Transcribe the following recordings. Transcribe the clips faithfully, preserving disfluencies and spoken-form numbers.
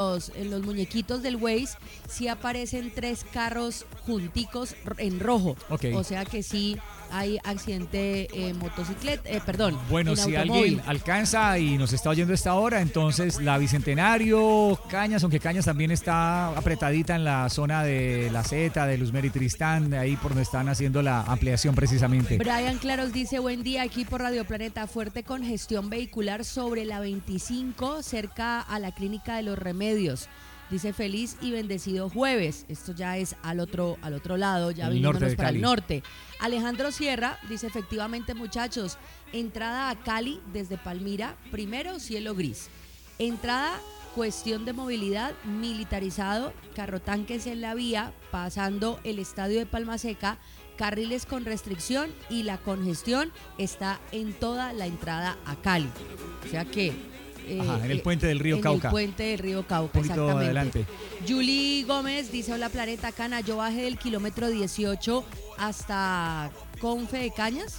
los, en los muñequitos del Waze sí aparecen tres carros junticos en rojo. Okay. O sea que sí hay accidente en motocicleta, eh, perdón. Bueno, en si automóvil. alguien alcanza y nos está oyendo a esta hora, entonces la Bicentenario, Cañas, aunque Cañas también está apretadita en la zona de La Zeta, de Luzmeri Tristán, de ahí por donde están haciendo la ampliación precisamente. Brian Claros dice, buen día, aquí por Radio Planeta, fuerte congestión vehicular sobre la veinticinco, cerca a la Clínica de los Remedios. Dice, feliz y bendecido jueves. Esto ya es al otro, al otro lado, ya viniéndonos para el norte. Alejandro Sierra dice, efectivamente, muchachos, entrada a Cali desde Palmira, primero cielo gris. Entrada, cuestión de movilidad, militarizado, carrotanques en la vía, pasando el estadio de Palma Seca, carriles con restricción y la congestión está en toda la entrada a Cali. O sea que... Eh, Ajá, en el puente del río en Cauca. En el puente del río Cauca, un poquito exactamente. Adelante. Julie Gómez dice, hola Planeta Cana, yo bajé del kilómetro dieciocho hasta Confe de Cañas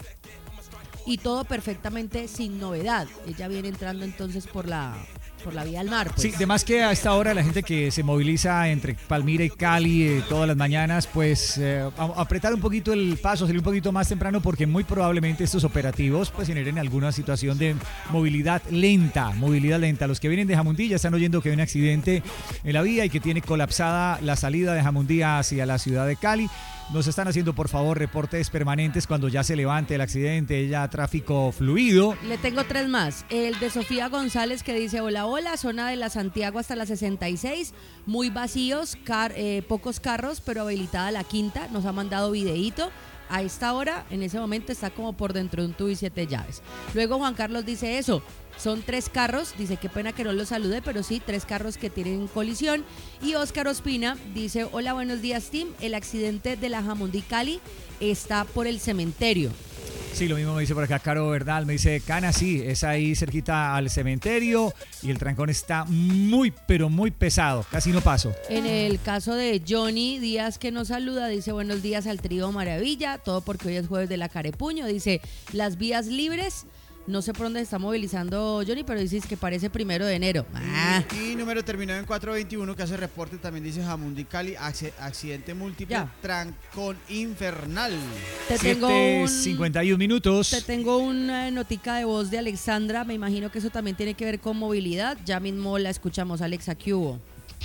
y todo perfectamente sin novedad. Ella viene entrando entonces por la... por la vía al mar. Pues. Sí, además que a esta hora la gente que se moviliza entre Palmira y Cali eh, todas las mañanas, pues eh, a, apretar un poquito el paso, salir un poquito más temprano, porque muy probablemente estos operativos pues generen alguna situación de movilidad lenta, movilidad lenta. Los que vienen de Jamundí ya están oyendo que hay un accidente en la vía y que tiene colapsada la salida de Jamundí hacia la ciudad de Cali. Nos están haciendo, por favor, reportes permanentes cuando ya se levante el accidente, ya tráfico fluido. Le tengo tres más. El de Sofía González que dice, hola, hola, zona de la Santiago hasta la sesenta y seis, muy vacíos, car- eh, pocos carros, pero habilitada la quinta, nos ha mandado videíto. A esta hora, en ese momento, está como por dentro de un tubo y siete llaves. Luego Juan Carlos dice eso, son tres carros, dice qué pena que no los salude, pero sí, tres carros que tienen colisión. Y Óscar Ospina dice, hola, buenos días, team, el accidente de la Jamundí Cali está por el cementerio. Sí, lo mismo me dice por acá Caro Verdal, me dice, Cana, sí, es ahí cerquita al cementerio y el trancón está muy, pero muy pesado, casi no paso. En el caso de Johnny Díaz que nos saluda, dice, buenos días al trío Maravilla, todo porque hoy es jueves de la Carepuño, dice, las vías libres. No sé por dónde se está movilizando Johnny, pero dices que parece primero de enero. Ah. Y, y número terminado en cuatro veintiuno que hace reporte, también dice Jamundí Cali, accidente múltiple, ya. Trancón infernal. Te tengo un, cincuenta y uno minutos. Te tengo una notica de voz de Alexandra, me imagino que eso también tiene que ver con movilidad. Ya mismo la escuchamos, Alexa, ¿qué hubo?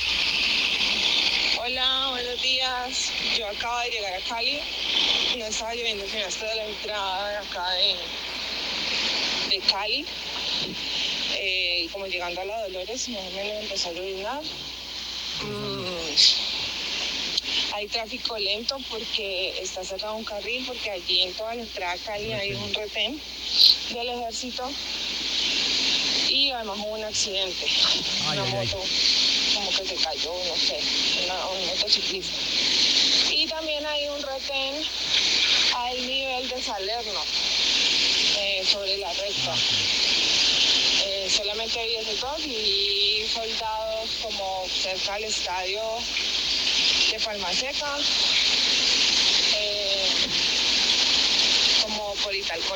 Hola, buenos días. Yo acabo de llegar a Cali. No estaba lloviendo sino hasta la entrada de acá de... de Cali, eh, como llegando a la Dolores, más o menos empezó a llover. Mm, hay tráfico lento porque está cerrado un carril, porque allí en toda la entrada a Cali hay un retén del ejército y además hubo un accidente, ay, una ay, moto ay. como que se cayó, no sé, una, un motociclista. Y también hay un retén al nivel de Salerno. Eh, sobre la recta. Eh, solamente hay esos dos y soldados como cerca del estadio de Palma Seca, eh, como por Italcol.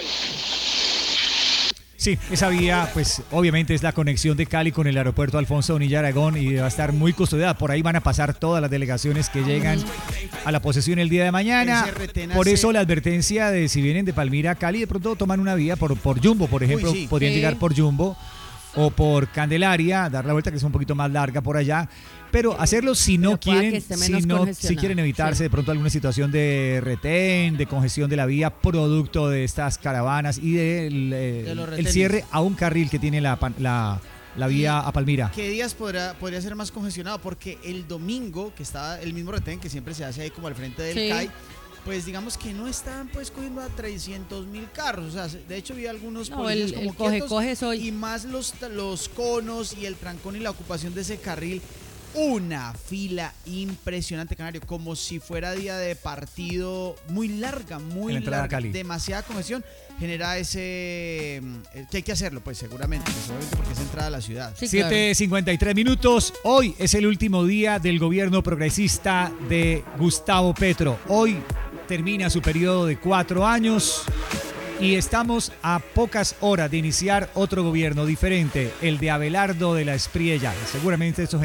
Sí, esa vía, pues obviamente es la conexión de Cali con el aeropuerto Alfonso Bonilla Aragón y va a estar muy custodiada. Por ahí van a pasar todas las delegaciones que llegan a la posesión el día de mañana. Por eso la advertencia de si vienen de Palmira a Cali, de pronto toman una vía por, por Jumbo, por ejemplo, Uy, sí. podrían ¿Qué? llegar por Jumbo o por Candelaria, dar la vuelta que es un poquito más larga por allá. Pero hacerlo si no quieren, si no si quieren evitarse sí. de pronto alguna situación de retén, de congestión de la vía, producto de estas caravanas y del de de el cierre a un carril que tiene la, la, la vía a Palmira. ¿Qué días podrá, podría ser más congestionado? Porque el domingo, que está el mismo retén que siempre se hace ahí como al frente del sí. C A I, pues digamos que no están pues cogiendo a trescientos mil carros, o sea, de hecho vi algunos no, policías el, como el coge, coge soy. Y más los, los conos y el trancón y la ocupación de ese carril. Una fila impresionante, Canario, como si fuera día de partido, muy larga, muy larga, Cali. Demasiada congestión, genera ese, que hay que hacerlo, pues seguramente, seguramente porque es entrada a la ciudad. Sí, siete cincuenta y tres minutos, hoy es el último día del gobierno progresista de Gustavo Petro, hoy termina su periodo de cuatro años. Y estamos a pocas horas de iniciar otro gobierno diferente, el de Abelardo de la Espriella. Seguramente estos